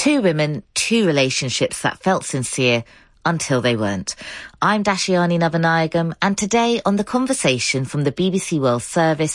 Two women, two relationships that felt sincere until they weren't. I'm Dashiani Navanayagam, and today on The Conversation from the BBC World Service,